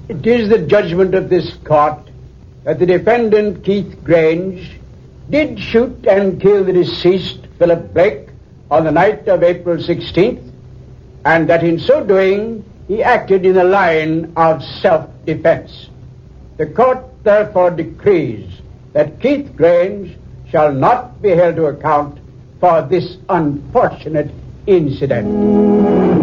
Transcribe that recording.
It is the judgment of this court that the defendant, Keith Grange, did shoot and kill the deceased Philip Blake on the night of April 16th, and that in so doing he acted in the line of self-defense. The court therefore decrees that Keith Grange shall not be held to account for this unfortunate incident.